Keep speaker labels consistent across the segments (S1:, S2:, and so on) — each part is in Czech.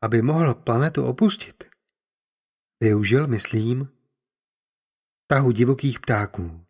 S1: aby mohl planetu opustit, využil, myslím, tahu divokých ptáků.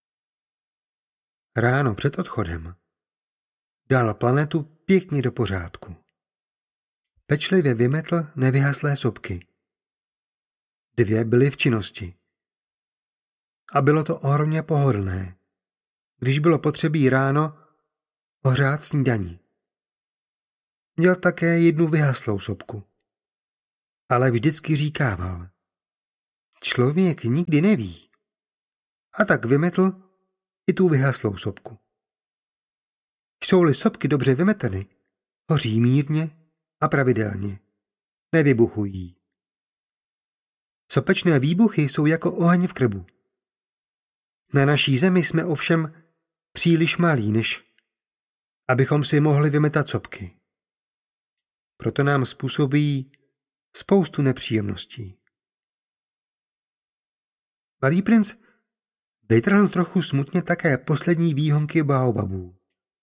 S1: Ráno před odchodem dal planetu pěkně do pořádku. Pečlivě vymetl nevyhaslé sopky. 2 byly v činnosti. A bylo to ohromně pohodlné, když bylo potřebí ráno ohřát snídani. Měl také 1 vyhaslou sopku. Ale vždycky říkával: člověk nikdy neví. A tak vymetl i tu vyhaslou sopku. Jsou-li sopky dobře vymeteny, hoří mírně a pravidelně. Nevybuchují. Sopečné výbuchy jsou jako oheň v krbu. Na naší zemi jsme ovšem příliš malí, než abychom si mohli vymetat sopky. Proto nám způsobí spoustu nepříjemností. Malý princ vytrhl trochu smutně také poslední výhonky baobabů.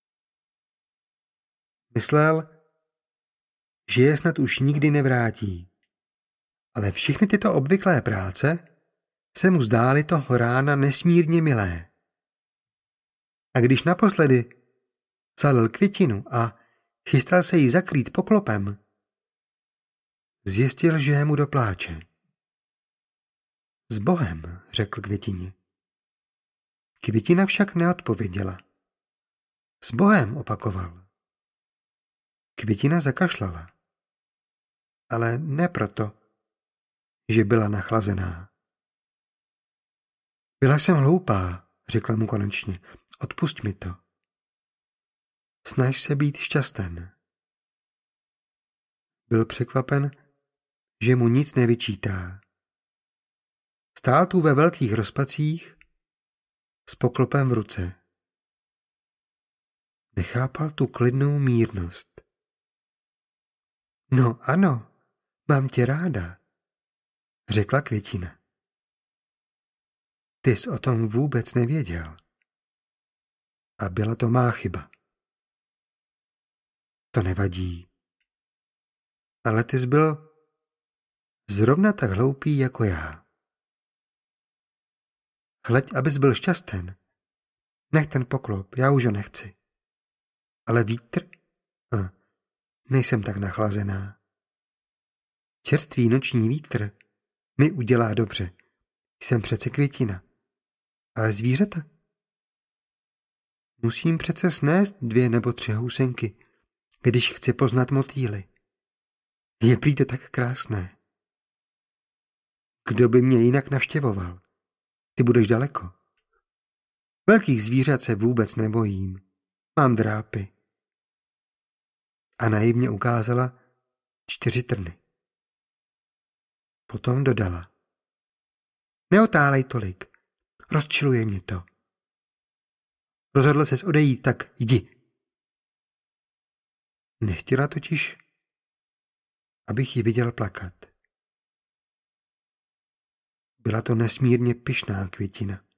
S1: Myslel, že je snad už nikdy nevrátí. Ale všechny tyto obvyklé práce se mu zdály toho rána nesmírně milé. A když naposledy zalil květinu a chystal se jí zakrýt poklopem, zjistil, že je mu do pláče. S Bohem, řekl květině. Květina však neodpověděla. S Bohem, opakoval. Květina zakašlala. Ale ne proto, že byla nachlazená. Byla jsem hloupá, řekla mu konečně. Odpusť mi to. Snaž se být šťasten. Byl překvapen, že mu nic nevyčítá. Stál tu ve velkých rozpacích s poklopem v ruce. Nechápal tu klidnou mírnost. No ano, mám tě ráda, řekla květina. Ty jsi o tom vůbec nevěděl. A byla to má chyba. To nevadí. Ale ty jsi byl zrovna tak hloupý jako já. Hleď, abys byl šťasten. Nech ten poklop, já už ho nechci. Ale vítr? Nejsem tak nachlazená. Čerstvý noční vítr mi udělá dobře. Jsem přece květina. Ale zvířata? Musím přece snést 2 nebo 3 housenky, když chci poznat motýly. Je prý to tak krásné. Kdo by mě jinak navštěvoval? Ty budeš daleko. Velkých zvířat se vůbec nebojím. Mám drápy. A naivně ukázala 4 trny. Potom dodala. Neotálej tolik. Rozčiluje mě to. Rozhodl ses odejít, tak jdi. Nechtěla totiž, abych ji viděl plakat. Byla to nesmírně pyšná květina.